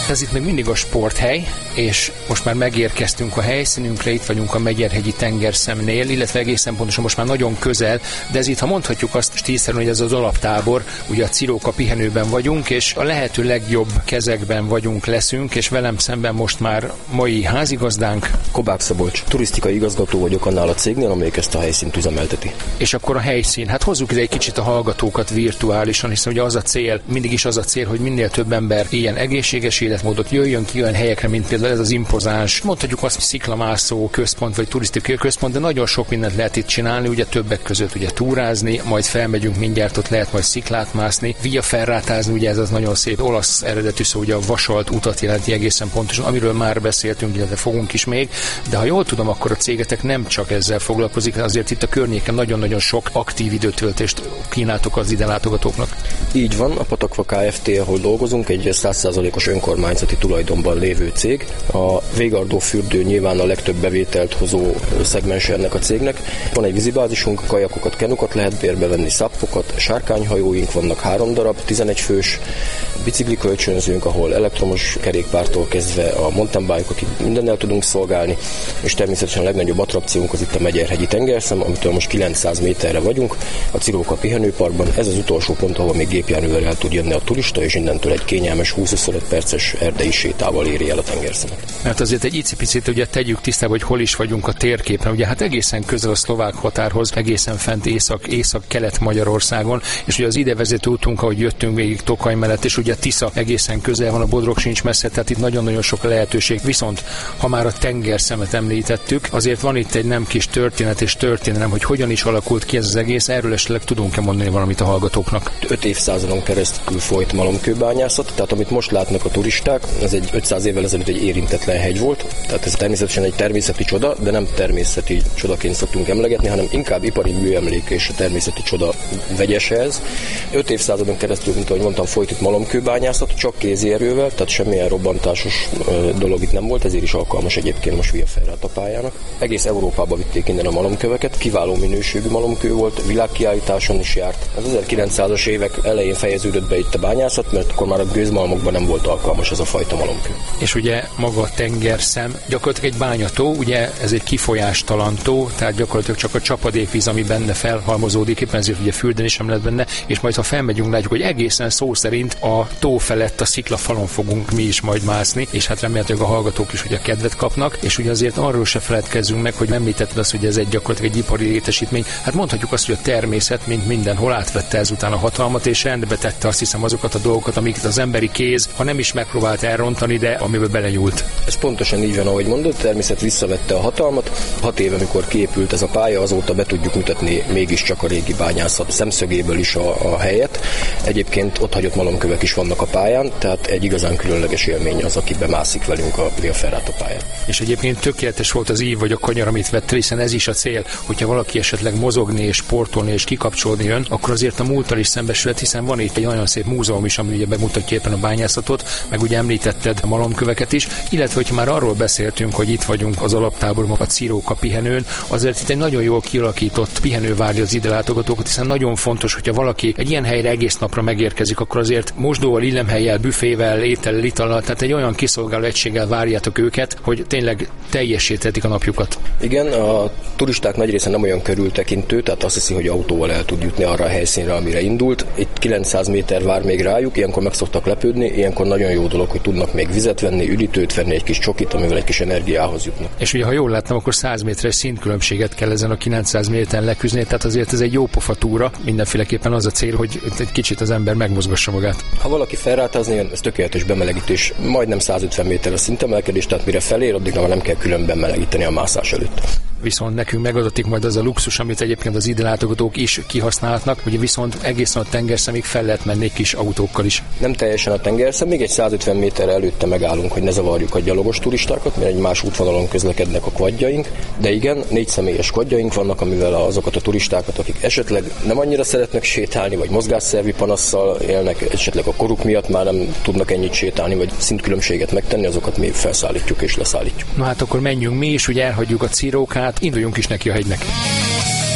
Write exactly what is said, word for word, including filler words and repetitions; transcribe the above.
Ez itt még mindig a sporthely, és most már megérkeztünk a helyszínünkre, itt vagyunk a Megyerhegyi tengerszemnél, illetve egészen pontosan most már nagyon közel, de ez itt, ha mondhatjuk azt stílszerűen, hogy ez az alaptábor, ugye a Ciróka pihenőben vagyunk, és a lehető legjobb kezekben vagyunk, leszünk, és velem szemben most már mai házigazdánk. Kobák Szabolcs, turisztikai igazgató vagyok annál a cégnél, amelyik ezt a helyszínt üzemelteti. És akkor a helyszín, hát hozzuk ide egy kicsit a hallgatókat virtuálisan, hiszen ugye az a cél, mindig is az a cél, hogy minél több ember ilyen egészséges életmódot jöjjön ki olyan helyekre, mint például ez az impozáns, mondhatjuk azt, sziklamászó központ vagy turisztikai központ, de nagyon sok mindent lehet itt csinálni, ugye többek között ugye túrázni, majd felmegyünk mindjárt, ott lehet majd sziklát mászni, viaferrátázni, ugye ez az nagyon szép olasz eredetű szó, ugye a vasalt utat jelenti egészen pontosan, amiről már beszéltünk, illetve fogunk is még, de ha jól tudom, akkor a cégetek nem csak ezzel foglalkozik, azért itt a környéken nagyon-nagyon sok aktív időtöltést kínáltok az ide látogatóknak. Így van, a Patakva Kft., ahol dolgozunk, egy száz százalékos önkormányzati tulajdonban lévő cég. A Végardó fürdő nyilván a legtöbb bevételt hozó szegmens ennek a cégnek. Van egy vízibázisunk, kajakokat, kenukat lehet bérbe venni, szappokat, sárkányhajóink vannak három darab, tizenegy fős, biciklikölcsönzőnk, ahol elektromos kerékpártól kezdve a mountain bike-okig mindennel tudunk szolgálni, és természetesen a legnagyobb attrakciónk az itt a Megyerhegyi tengerszem, amitől most kilencszáz méterre vagyunk, a Ciróka pihenőparkban. Ez az utolsó pont, ahol még gépjárművel el tud jönni a turista, és innentől egy kényelmes húsz-huszonöt perces erdei sétával éri el a tengerszemet. Mert azért egy icipicit ugye tegyük tisztába, hogy hol is vagyunk a térképen. Ugye hát egészen közel a szlovák határhoz, egészen fent észak, észak-kelet Magyarországon, és ugye az idevezető útunk, ahogy jöttünk végig Tokaj mellett, és ugye a Tisza egészen közel van, a Bodrog sincs messze, tehát itt nagyon-nagyon sok lehetőség. Viszont ha már a tengerszemet említettük, azért van itt egy nem kis történet és történelem, hogy hogyan is alakult ki ez az egész, erről esetleg tudunk-e mondani valamit a hallgatóknak? Öt évszázadon keresztül folyt malomkőbányászat, tehát amit most látnak a turisták, ez egy ötszáz évvel ezelőtt egy érintetlen hegy volt, tehát ez természetesen egy természeti csoda, de nem természeti csodaként szoktunk emlegetni, hanem inkább ipari műemlék és a természeti csoda vegyes ez. Öt évszázadon keresztül, mint ahogy mondtam, folyt itt malomkőbányászat, csak kézi erővel, tehát semmilyen robbantásos dolog itt nem volt, ezért is alkalmas egyébként most viaferrata pályának. Egész Európába vitték innen a malomköveket, kiváló minőségű malomkő volt, világkiállításon is járt. Az ezerkilencszázas évek elején fejeződött be itt a bányászat, mert akkor már a gőzmalmokban nem volt alkalmas ez a fajta malomkő. És ugye maga a tengerszem gyakorlatilag egy bányató, ugye ez egy kifolyástalan tó, tehát gyakorlatilag csak a csapadékvíz, ami benne felhalmozódik, éppen ezért ugye fürdeni sem lehet benne, és majd ha felmegyünk, látjuk, hogy egészen szó szerint a tó felett a sziklafalon fogunk mi is majd mászni, és hát remélhetőleg a hallgatók is ugye kedvet kapnak, és ugye azért arról se feledkezzünk meg, hogy említetted azt, hogy ez egy gyakorlatilag egy ipari létesítmény. Hát mondhatjuk azt, hogy a természet, mint mindenhol átvette ezután a hatalmat, és rendbe tette azt hiszem azokat a dolgokat, amiket az emberi kéz, ha nem is megpróbált elrontani, de amiben belenyúlt. Ez pontosan így van, ahogy mondod, természet visszavette a hatalmat. Hat éve, amikor kiépült ez a pálya, azóta be tudjuk mutatni mégiscsak a régi bányászat szemszögéből is a, a helyet. Egyébként ott hagyott malomkövek is vannak a pályán, tehát egy igazán különleges élmény az, aki bemászik velünk a viaferrata pályán. És egyébként tökéletes volt az ív vagy a kanyar, amit vett, hiszen ez is a cél, hogyha valaki esetleg mozogni és sportolni és kikapcsolni jön, akkor azért a múlttal is szembesülhet, hiszen van itt egy nagyon szép múzeum is, ami ugye bemutatja éppen a bányászatot, meg ugye említetted a malomköveket is, illetve hogyha már arról beszéltünk, hogy itt vagyunk az alaptáborban, a Ciróka pihenőn, azért itt egy nagyon jól kialakított pihenő várja az ide látogatókat, hiszen nagyon fontos, hogyha valaki egy ilyen helyre egész napra megérkezik, akkor azért mosdóval, illemhellyel, büfével, étellel, itallal, tehát egy olyan kiszolgáló egységgel várjátok őket, hogy tényleg teljesíthetik a napjukat. Igen, a turisták nagy része nem olyan körültekintő, tehát azt hiszi, hogy autóval el tud jutni arra a helyszínre, amire indult. Itt kilencszáz méter vár még rájuk, ilyenkor meg szoktak lepődni, ilyenkor nagyon jó dolog, hogy tudnak még vizet venni, üdítőt venni, egy kis csokit, amivel egy kis energiához jutnak. És ugye, ha jól láttam, akkor száz méteres szintkülönbséget kell ezen a kilencszáz méteren leküzdeni, tehát azért ez egy jó pofa túra, mindenféleképpen az a cél, hogy egy kicsit az ember megmozgassa magát. Ha valaki felrátázni jön, ez tökéletes bemelegítés, majdnem százötven méter a szintemelkedés, tehát mire felér, addig nem kell külön bemelegíteni a mászás előtt. Viszont nekünk megadatik majd az a luxus, amit egyébként az ide látogatók is kihasználhatnak, ugye viszont egészen a tengerszemig fel lehet menni kis autókkal is. Nem teljesen a tengerszem, még egy százötven méter előtte megállunk, hogy ne zavarjuk a gyalogos turistákat, mert egy más útvonalon közlekednek a quadjaink, de igen, négy személyes quadjaink vannak, amivel azokat a turistákat, akik esetleg nem annyira szeretnek sétálni, vagy mozgásszervi panasszal élnek, esetleg a koruk miatt már nem tudnak ennyit sétálni, vagy szintkülönbséget megtenni, azokat mi felszállítjuk és leszállítjuk. Na hát akkor menjünk mi is, ugye elhagyjuk a Cirókát, induljunk is neki a hegynek.